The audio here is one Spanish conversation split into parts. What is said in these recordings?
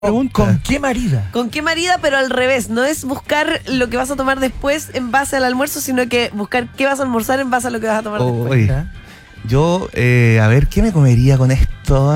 ¿Con qué marida? ¿Con qué marida? Pero al revés, no es buscar lo que vas a tomar después en base al almuerzo, sino que buscar qué vas a almorzar en base a lo que vas a tomar después. Yo, a ver, ¿qué me comería con esto?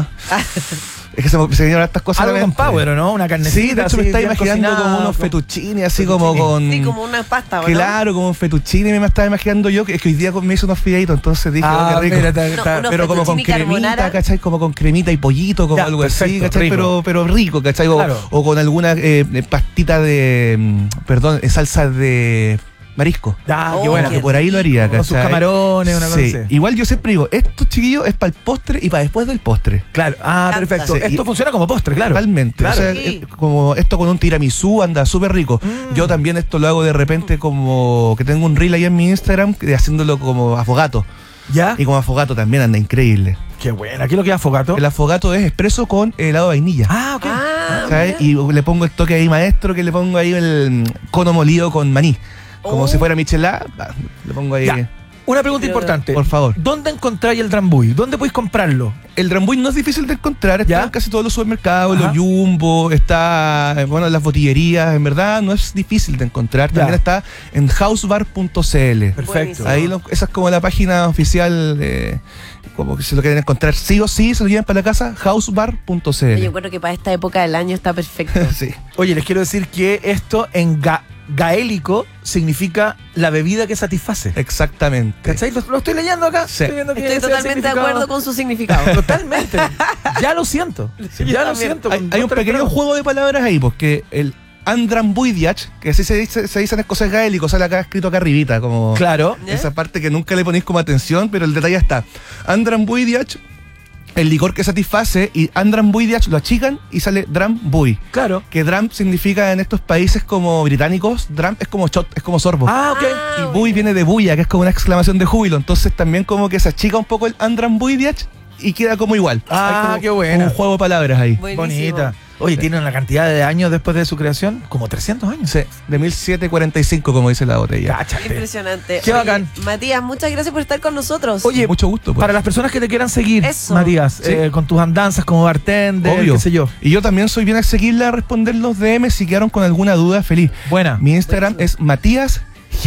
Es que se me vinieron estas cosas. Algo con power, ¿o no? Una carnecita. Sí, de hecho me está imaginando como unos fettuccini, así como con... Sí, como una pasta, ¿o no? Claro, como un fettuccini me estaba imaginando yo, que es que hoy día me hice unos fideitos, entonces dije, qué rico. Mira, pero como con cremita, ¿cachai? Como con cremita y pollito, como algo así, ¿cachai? Pero rico, ¿cachai? O con alguna pastita de, salsa de... marisco. Qué bueno. Que por ahí lo haría, ¿cachai? Con sus camarones, una cosa así. Igual yo siempre digo, esto, chiquillos, es para el postre y para después del postre. Claro. Perfecto. Sí, esto funciona como postre, claro. Totalmente. Claro. O sea, como esto con un tiramisú anda súper rico. Yo también esto lo hago de repente como que tengo un reel ahí en mi Instagram haciéndolo como afogato. ¿Ya? Y como afogato también anda increíble. Qué bueno. ¿Aquí lo que es afogato? El afogato es espresso con helado de vainilla. Ok. ¿Sabes? Y le pongo el toque ahí maestro, que le pongo ahí el cono molido con maní. Como si fuera michelada, le pongo ahí. Ya. Una pregunta importante. Por favor. ¿Dónde encontráis el drambuy? ¿Dónde podéis comprarlo? El drambuy no es difícil de encontrar, está en casi todos los supermercados, Ajá. los Jumbo, está en las botillerías, en verdad no es difícil de encontrar. También está en housebar.cl. Perfecto. Ahí esa es como la página oficial, como que si lo quieren encontrar sí o sí, se lo llevan para la casa, housebar.cl. Yo encuentro que para esta época del año está perfecto. Sí. Oye, les quiero decir que esto en gaélico significa la bebida que satisface. Exactamente. ¿Cachai? Lo estoy leyendo acá. Sí. Estoy totalmente de acuerdo con su significado. Totalmente. Ya lo siento. Ya lo siento. Hay un pequeño juego de palabras ahí, porque el Andrambuidiach, que así se dice en escocés gaélico, sale acá escrito acá arribita, como claro. Esa parte que nunca le ponéis como atención, pero el detalle está. Andrambuidiach, el licor que satisface, y Andrambuidiach lo achican y sale Drambuie. Claro. Que dram significa en estos países como británicos, dram es como shot, es como sorbo. Ok. Y bui viene de bulla, que es como una exclamación de júbilo. Entonces también como que se achica un poco el Andrambuidiach y queda como igual. Qué bueno. Un juego de palabras ahí. Buenísimo. Bonita. Oye, tiene una cantidad de años después de su creación, como 300 años. Sí, de 1745, como dice la botella. Cáchate. Impresionante. Qué bacán. Matías, muchas gracias por estar con nosotros. Oye, mucho gusto. Pues. Para las personas que te quieran seguir, Eso. Matías, Sí. con tus andanzas como bartender, Obvio. qué sé yo. Y yo también soy bien asequible a responder los DM si quedaron con alguna duda, feliz. Buena. Mi Instagram es Matías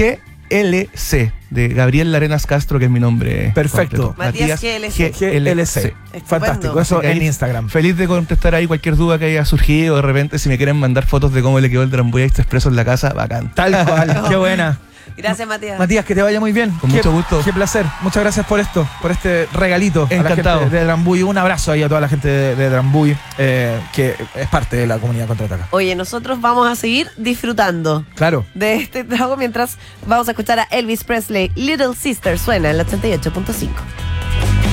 GLC, de Gabriel Larenas Castro, que es mi nombre. Perfecto. completo. Matías GLC. GLC. Fantástico. Eso en Instagram. Feliz de contestar ahí cualquier duda que haya surgido. De repente, si me quieren mandar fotos de cómo le quedó el Drambuie Expreso en la casa, bacán. Tal cual. Qué buena. Gracias, Matías. Matías, que te vaya muy bien. Con mucho gusto. Qué placer. Muchas gracias por esto, por este regalito. Encantado. A la gente de Drambuie. Un abrazo ahí a toda la gente de Drambuie, que es parte de la comunidad Contraataca. Oye, nosotros vamos a seguir disfrutando Claro. de este trago mientras vamos a escuchar a Elvis Presley. Little Sister suena en el 88.5.